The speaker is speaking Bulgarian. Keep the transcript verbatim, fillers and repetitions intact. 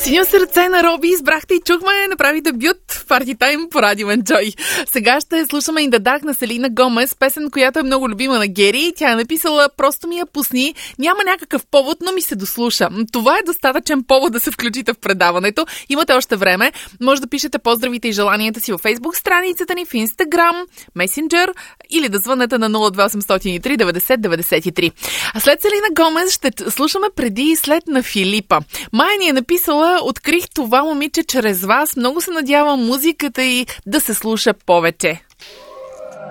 Синьо сърце на Роби избрахте и чухме, направи дебют в Party Time по Радио Enjoy. Сега ще слушаме In the Dark на Селина Гомес, песен, която е много любима на Гери. Тя е написала: просто ми я пусни, няма някакъв повод, но ми се дослуша. Това е достатъчен повод да се включите в предаването. Имате още време. Може да пишете поздравите и желанията си във Facebook страницата ни, в Instagram, Messenger или да звънете на нула две осем осем три деветдесет деветдесет и три. А след Селина Гомес ще слушаме преди и след на Филипа. Майя ни е написала: открих това момиче чрез вас. Много се надявам музиката и да се слуша повече.